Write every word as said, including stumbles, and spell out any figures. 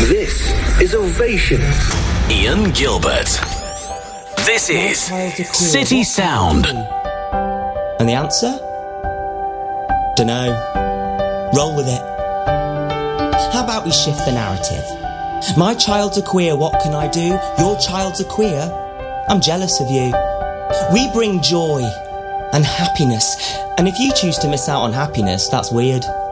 This is Ovation. Ian Gilbert. This is City Sound. And the answer? Dunno. Roll with it. How about we shift the narrative? My child's a queer, what can I do? Your child's a queer, I'm jealous of you. We bring joy and happiness, and if you choose to miss out on happiness, that's weird.